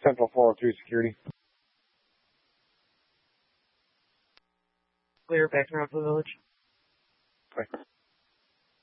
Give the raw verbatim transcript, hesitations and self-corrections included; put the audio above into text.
Central four oh three Security. Clear, back to Rockville Village. Bye.